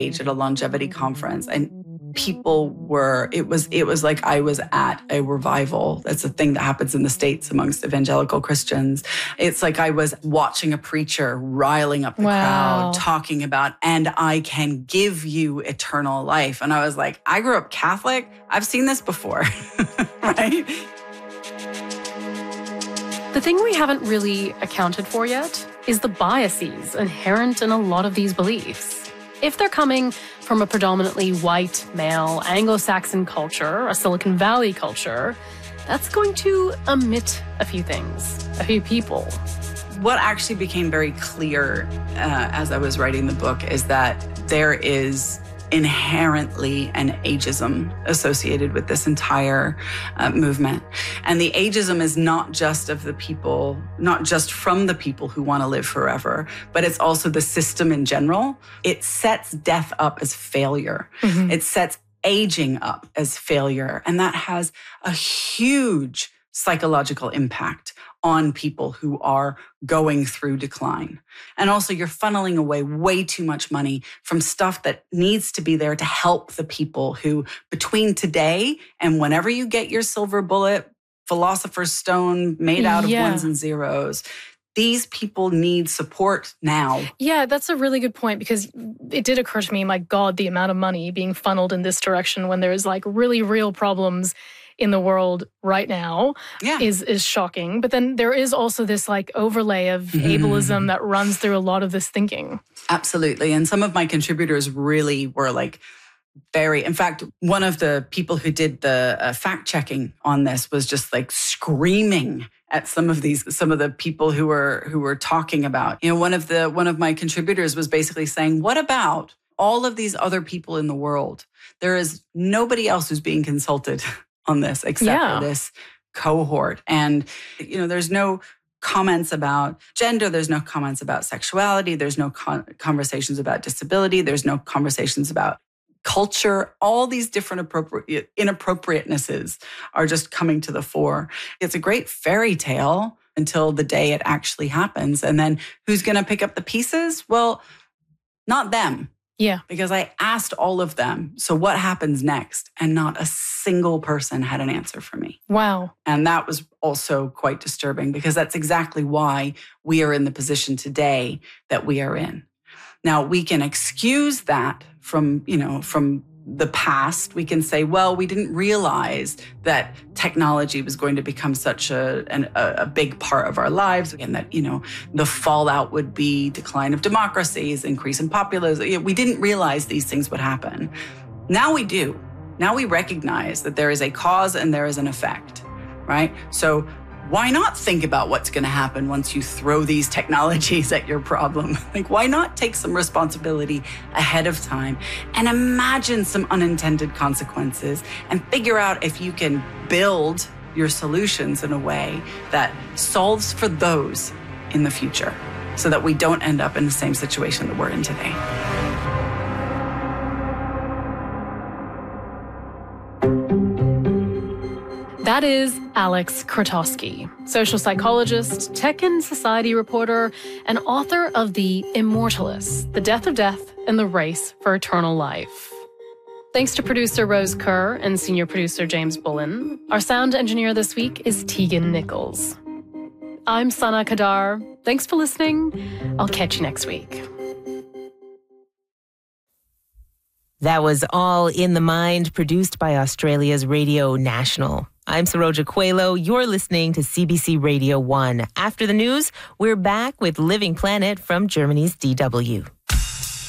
at a longevity conference, and it was like I was at a revival. That's a thing that happens in the States amongst evangelical Christians. It's like I was watching a preacher riling up the crowd, talking about, and I can give you eternal life. And I was like, I grew up Catholic. I've seen this before, right? The thing we haven't really accounted for yet is the biases inherent in a lot of these beliefs. If they're coming from a predominantly white, male, Anglo-Saxon culture, a Silicon Valley culture, that's going to omit a few things, a few people. What actually became very clear as I was writing the book is that there is inherently an ageism associated with this entire movement. And the ageism is not just of the people, not just from the people who want to live forever, but it's also the system in general. It sets death up as failure. Mm-hmm. It sets aging up as failure. And that has a huge psychological impact on people who are going through decline. And also you're funneling away way too much money from stuff that needs to be there to help the people who, between today and whenever you get your silver bullet, philosopher's stone made out of ones and zeros, these people need support now. Yeah, that's a really good point, because it did occur to me, my God, the amount of money being funneled in this direction when there's like really real problems in the world right now is shocking. But then there is also this like overlay of ableism that runs through a lot of this thinking. Absolutely. And some of my contributors really were like in fact, one of the people who did the fact checking on this was just like screaming at some of the people who were talking about, one of my contributors was basically saying, what about all of these other people in the world? There is nobody else who's being consulted on this except for this cohort. And, there's no comments about gender. There's no comments about sexuality. There's no conversations about disability. There's no conversations about culture. All these different inappropriatenesses are just coming to the fore. It's a great fairy tale until the day it actually happens. And then who's going to pick up the pieces? Well, not them. Yeah. Because I asked all of them, so what happens next? And not a single person had an answer for me. Wow. And that was also quite disturbing, because that's exactly why we are in the position today that we are in. Now, we can excuse that from the past. We can say, well, we didn't realize that technology was going to become such a big part of our lives, and that, the fallout would be decline of democracies, increase in populism. We didn't realize these things would happen. Now we do. Now we recognize that there is a cause and there is an effect, right? So why not think about what's going to happen once you throw these technologies at your problem? Like, why not take some responsibility ahead of time and imagine some unintended consequences and figure out if you can build your solutions in a way that solves for those in the future, so that we don't end up in the same situation that we're in today. That is Alex Krotowski, social psychologist, tech and society reporter, and author of The Immortalists, The Death of Death and the Race for Eternal Life. Thanks to producer Rose Kerr and senior producer James Bullen. Our sound engineer this week is Tegan Nichols. I'm Sana Kadar. Thanks for listening. I'll catch you next week. That was All in the Mind, produced by Australia's Radio National. I'm Saroja Coelho. You're listening to CBC Radio 1. After the news, we're back with Living Planet from Germany's DW.